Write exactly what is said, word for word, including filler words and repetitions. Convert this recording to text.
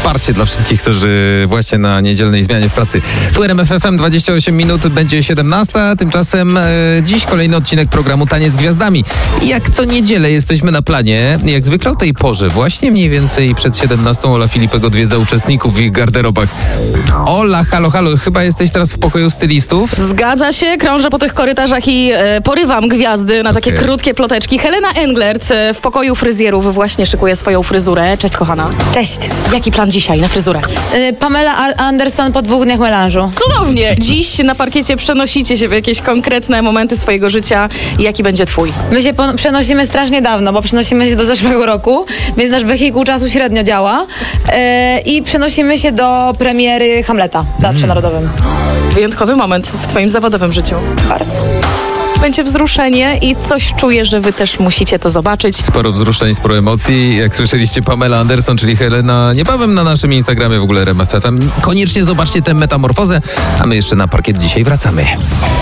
wsparcie dla wszystkich, którzy właśnie na niedzielnej zmianie w pracy. Tu R M F F M, dwadzieścia osiem minut, będzie siedemnasta, tymczasem e, dziś kolejny odcinek programu Taniec z Gwiazdami. Jak co niedzielę jesteśmy na planie, jak zwykle o tej porze, właśnie mniej więcej przed siedemnastą Ola Filipek odwiedza uczestników w ich garderobach. Ola, halo, halo, chyba jesteś teraz w pokoju stylistów? Zgadza się, krążę po tych korytarzach i e, porywam gwiazdy na takie Okay. krótkie ploteczki. Helena Englert e, w pokoju fryzjerów właśnie szykuje swoją fryzurę. Cześć, kochana. Cześć. Jaki plan dzisiaj na fryzurę? Y, Pamela Ar- Anderson po dwóch dniach melanżu. Cudownie! Dziś na parkiecie przenosicie się w jakieś konkretne momenty swojego życia. Jaki będzie twój? My się po- przenosimy strasznie dawno, bo przenosimy się do zeszłego roku, więc nasz wehikuł czasu średnio działa. Y, I przenosimy się do premiery Hamleta w Teatrze Narodowym. Wyjątkowy moment w twoim zawodowym życiu. Bardzo. Będzie wzruszenie i coś czuję, że wy też musicie to zobaczyć. Sporo wzruszeń, sporo emocji. Jak słyszeliście, Pamela Anderson, czyli Helena, niebawem na naszym Instagramie w ogóle R M F F M. Koniecznie zobaczcie tę metamorfozę, a my jeszcze na parkiet dzisiaj wracamy.